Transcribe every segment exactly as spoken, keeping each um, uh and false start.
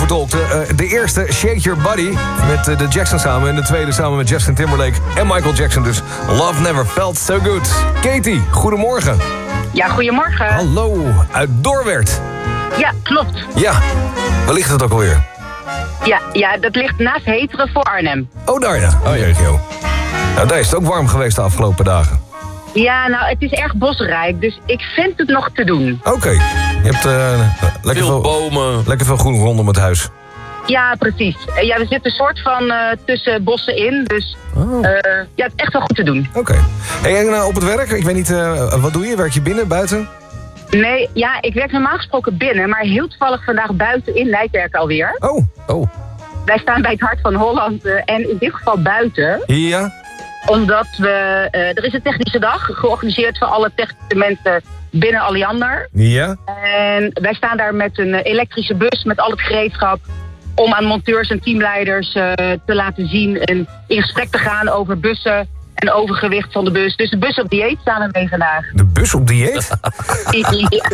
vertolkte. Uh, de eerste, Shake Your Body, met uh, de Jacksons samen. En de tweede samen met Justin Timberlake en Michael Jackson. Dus Love Never Felt So Good. Katie, goedemorgen. Ja, goedemorgen. Hallo, uit Doorwerth. Ja, klopt. Ja, waar ligt het ook alweer? Ja, ja, dat ligt naast Heteren voor Arnhem. Oh, daar ja. Oh, regio. Nou, daar is het ook warm geweest de afgelopen dagen. Ja, nou, het is erg bosrijk, dus ik vind het nog te doen. Oké. Okay. Je hebt uh, lekker veel, veel bomen. Lekker veel groen rondom het huis. Ja, precies. Ja, we zitten een soort van uh, tussen bossen in, dus oh. uh, ja, het is echt wel goed te doen. Oké. Okay. Hey, en uh, op het werk, ik weet niet, uh, wat doe je? Werk je binnen, buiten? Nee, ja, ik werk normaal gesproken binnen, maar heel toevallig vandaag buiten in Nijkerk alweer. Oh, oh. Wij staan bij het Hart van Holland uh, en in dit geval buiten. Ja. Omdat we, uh, er is een technische dag georganiseerd voor alle technische mensen binnen Alliander. Ja. En wij staan daar met een elektrische bus met al het gereedschap om aan monteurs en teamleiders uh, te laten zien en in gesprek te gaan over bussen en overgewicht van de bus. Dus de bus op dieet staan er mee vandaag. De bus op dieet? Ja.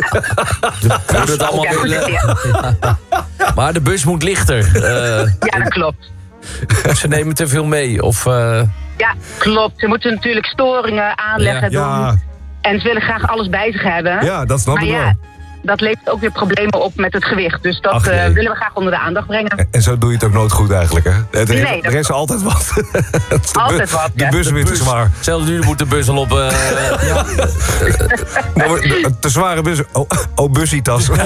Moet het allemaal ja, willen. Ja. Maar de bus moet lichter. Uh, ja, dat klopt. Ze nemen te veel mee, of... Uh... Ja, klopt. Ze moeten natuurlijk storingen aanleggen ja. doen. En ze willen graag alles bij zich hebben. Ja, dat snap ik wel. Ja, dat levert ook weer problemen op met het gewicht. Dus dat Ach, uh, willen we graag onder de aandacht brengen. En, en zo doe je het ook nooit goed eigenlijk, hè? Er, nee, er, er is klopt. altijd wat. de altijd bu- wat, De ja. bus de weer bus, te zwaar. Zelfs nu moet de bus al op... Uh, ja. nou, de, te zware bus... Oh, oh bussitas. Ja,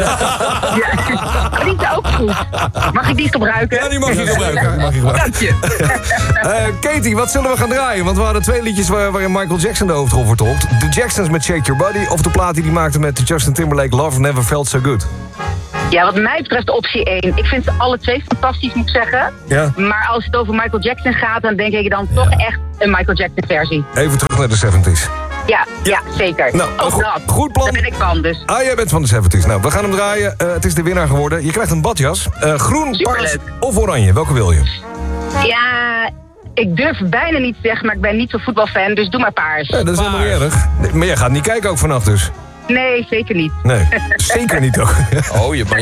die is ook goed. Mag ik die gebruiken? Ja, die mag je gebruiken. Die mag je gebruiken. Dank je. uh, Katie, wat zullen we gaan draaien? Want we hadden twee liedjes waar, waarin Michael Jackson de hoofdrol vertolkt. The Jacksons met Shake Your Body... of de plaat die hij maakte met Justin Timberlake... Love Never Felt So Good. Ja, wat mij betreft optie één. Ik vind ze alle twee fantastisch, moet ik zeggen. Ja. Maar als het over Michael Jackson gaat, dan denk ik dan toch echt een Michael Jackson versie. Even terug naar de zeventies. Ja, ja, zeker. Nou, ook goed, dat. goed plan. Daar ben ik van, dus. Ah, jij bent van de zeventies. Nou, we gaan hem draaien. Uh, het is de winnaar geworden. Je krijgt een badjas. Uh, groen, Superleuk. paars of oranje. Welke wil je? Ja, ik durf bijna niet te zeggen, maar ik ben niet zo'n voetbalfan, dus doe maar paars. Ja, dat is helemaal niet erg. Nee, maar jij gaat niet kijken ook vannacht dus? Nee, zeker niet. Nee, zeker niet ook. Oh, je...